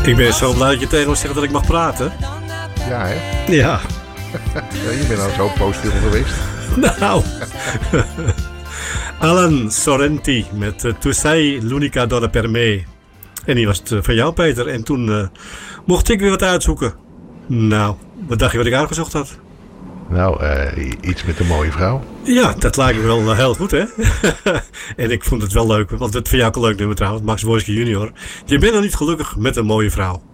Ik ben zo blij dat je tegen me zegt dat ik mag praten. Ja, hè? Ja. Je bent al zo positief geweest. Nou. Alan Sorrenti met Tu sei l'unica donna per me. En die was het van jou, Peter. En toen mocht ik weer wat uitzoeken. Nou, wat dacht je wat ik uitgezocht had? Nou, iets met een mooie vrouw. Ja, dat lijkt me wel heel goed, hè? En ik vond het wel leuk, want het vind jij ook een leuk nummer trouwens. Max Wojcicki junior. Je bent nog niet gelukkig met een mooie vrouw.